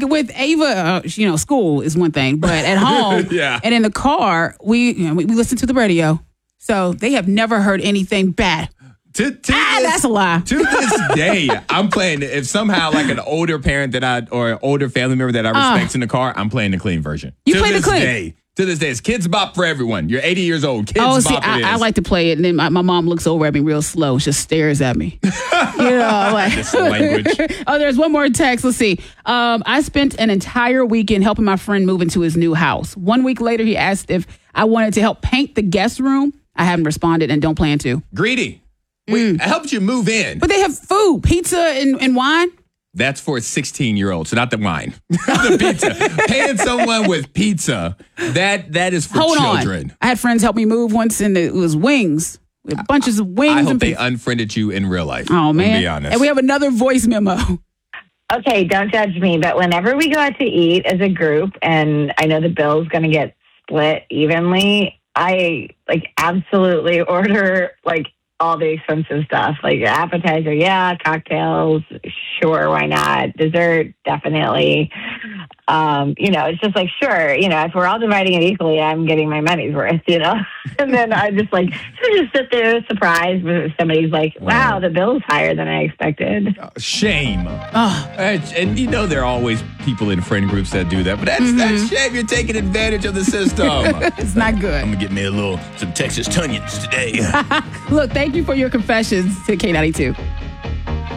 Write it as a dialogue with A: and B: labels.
A: with Ava, school is one thing, but at home and in the car, we listen to the radio. So they have never heard anything bad. That's a lie.
B: To this day, I'm playing, if somehow like an older parent or an older family member that I respect in the car, I'm playing the clean version.
A: You play the clean?
B: To this day, it's Kids Bop for everyone. You're 80 years old. Kids Bop it is.
A: I like to play it, and then my mom looks over at me real slow, just stares at me.
B: This language.
A: There's one more text. Let's see. I spent an entire weekend helping my friend move into his new house. 1 week later, he asked if I wanted to help paint the guest room. I haven't responded and don't plan to.
B: Greedy. Wait, I helped you move in.
A: But they have food, pizza, and wine.
B: That's for a 16-year-old, so not the wine. The pizza. Paying someone with pizza, that is for children.
A: On. I had friends help me move once, and it was wings. With bunches of wings.
B: I hope they unfriended you in real life.
A: Oh, man.
B: To be honest.
A: And we have another voice memo.
C: Okay, don't judge me, but whenever we go out to eat as a group, and I know the bill's going to get split evenly, I absolutely order all the expensive stuff, like appetizer, cocktails, sure, why not? Dessert, definitely. It's just sure, if we're all dividing it equally, I'm getting my money's worth, And then I just sit there surprised when somebody's like, wow, the bill's higher than I expected.
B: Shame. And there are always people in friend groups that do that, but that's shame. You're taking advantage of the system.
A: It's not good.
B: I'm going to get me some Texas Tunions today.
A: Look, thank you for your confessions to K92.